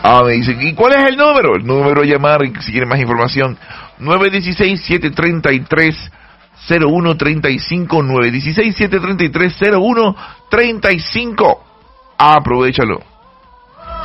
Me dicen, ¿y cuál es el número? El número a llamar, si quieren más información, 916-733-0135, 916-733-0135. Aprovechalo.